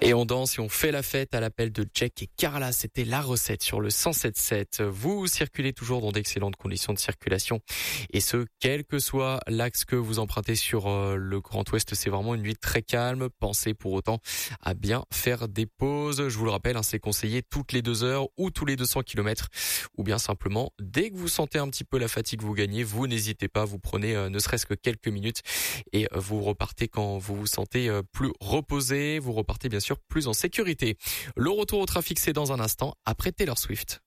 Et on danse et on fait la fête à l'appel de Jack et Carla. C'était la recette sur le 107.7. Vous circulez toujours dans d'excellentes conditions de circulation. Et ce, quel que soit l'axe que vous empruntez sur le Grand Ouest, c'est vraiment une nuit très calme. Pensez pour autant à bien faire des pauses. Je vous le rappelle, c'est conseillé toutes les 2 heures ou tous les 200 km. Ou bien simplement, dès que vous sentez un petit peu la fatigue vous gagnez, vous n'hésitez pas, vous prenez ne serait-ce que quelques minutes et vous repartez quand vous vous sentez plus reposé. Vous repartez bien sûr plus en sécurité. Le retour au trafic, c'est dans un instant après Taylor Swift.